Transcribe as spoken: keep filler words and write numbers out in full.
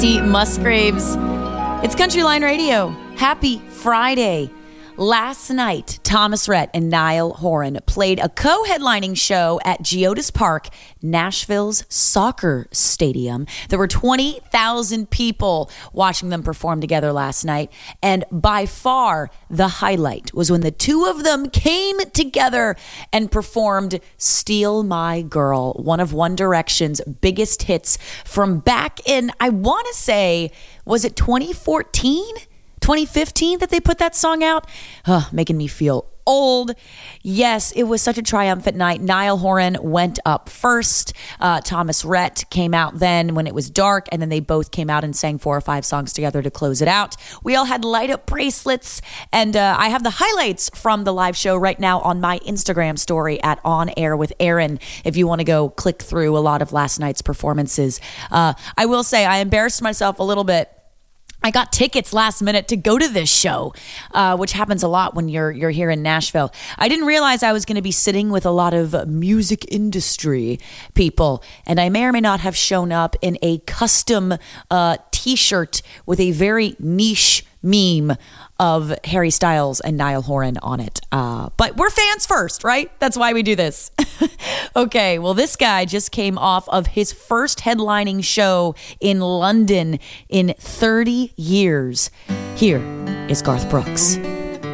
Musgraves. It's Country Line Radio. Happy Friday. Last night, Thomas Rhett and Niall Horan played a co-headlining show at Geodis Park, Nashville's soccer stadium. There were twenty thousand people watching them perform together last night, and by far the highlight was when the two of them came together and performed Steal My Girl, one of One Direction's biggest hits from back in, I want to say, was it twenty fourteen? twenty fifteen that they put that song out? Huh, making me feel old. Yes, it was such a triumphant night. Niall Horan went up first. Uh, Thomas Rhett came out then when it was dark, and then they both came out and sang four or five songs together to close it out. We all had light up bracelets, and uh, I have the highlights from the live show right now on my Instagram story at On Air with Aaron, if you want to go click through a lot of last night's performances. Uh, I will say I embarrassed myself a little bit. I got tickets last minute to go to this show, uh, which happens a lot when you're you're here in Nashville. I didn't realize I was going to be sitting with a lot of music industry people, and I may or may not have shown up in a custom uh, T-shirt with a very niche meme of Harry Styles and Niall Horan on it. Uh, but we're fans first, right? That's why we do this. Okay, well, this guy just came off of his first headlining show in London in thirty years. Here is Garth Brooks.